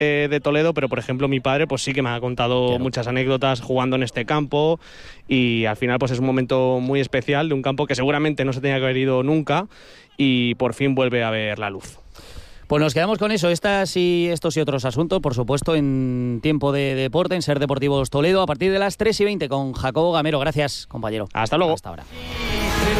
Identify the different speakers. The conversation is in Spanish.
Speaker 1: de Toledo, pero por ejemplo mi padre pues sí que me ha contado muchas anécdotas jugando en este campo, y al final pues es un momento muy especial de un campo que seguramente no se tenía que haber ido nunca y por fin vuelve a ver la luz.
Speaker 2: Pues nos quedamos con eso, estos y otros asuntos, por supuesto, en Tiempo de Deporte, en Ser Deportivos Toledo, a partir de las 3:20 con Jacobo Gamero. Gracias, compañero.
Speaker 1: Hasta luego.
Speaker 2: Hasta ahora.